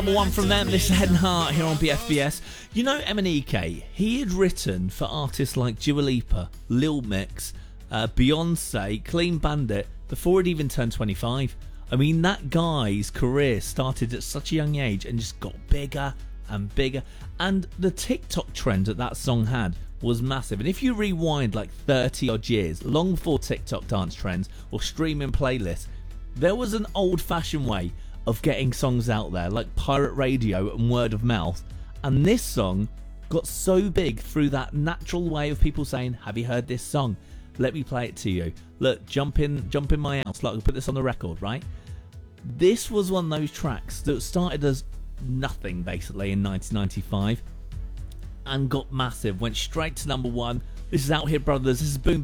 Number one from them, this is Head and Heart here on BFBS. You know MNEK, he had written for artists like Dua Lipa, Lil Mix, Beyonce, Clean Bandit before he'd even turned 25. I mean, that guy's career started at such a young age and just got bigger and bigger. And the TikTok trend that song had was massive. And if you rewind like 30 odd years, long before TikTok dance trends or streaming playlists, there was an old-fashioned way of getting songs out there, like pirate radio and word of mouth. And this song got so big through that natural way of people saying, have you heard this song? Let me play it to you. Look, jump in my house. Like, I'll put this on the record, right? This was one of those tracks that started as nothing, basically, in 1995 and got massive. Went straight to number one. This is Out Here Brothers. This is Boom